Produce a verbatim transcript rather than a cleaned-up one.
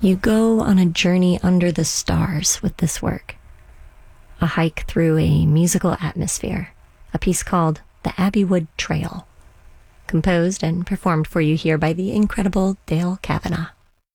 You go on a journey under the stars with this work, a hike through a musical atmosphere, a piece called The Abbeywood Trail, composed and performed for you here by the incredible Dale Kavanagh.